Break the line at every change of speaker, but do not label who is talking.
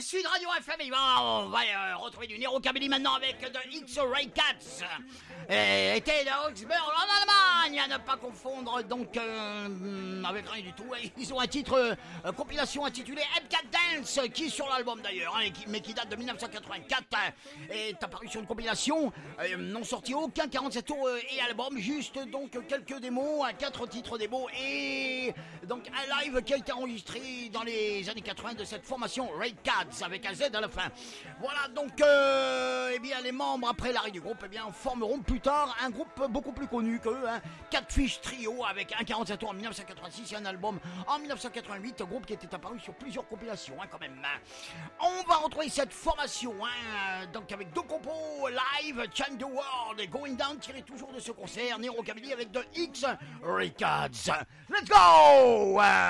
Sud Radio FM. On va retrouver du Nero Kabylie maintenant avec The X Ray Cats. Était de Augsburg en Allemagne, à ne pas confondre donc avec rien du tout. Ils ont un titre compilation intitulé M4 Dance qui est sur l'album d'ailleurs, mais qui date de 1984 est apparu sur une compilation. N'ont sorti aucun 47 tours et album, juste donc quelques démos, 4 titres démos et donc un live qui a été enregistré dans les années 80 de cette formation Ray Cats avec un Z à la fin. Voilà donc eh bien les membres après l'arrêt du groupe eh bien formeront plus tard un groupe beaucoup plus connu qu'eux, Catfish Trio avec un 47 tours en 1986 et un album en 1988, un groupe qui était apparu sur plusieurs compilations quand même. On va retrouver cette formation donc avec deux compos live, Change the World et Going Down tirés toujours de ce concert Nero Kabylie avec The X Ray Cats. Let's go!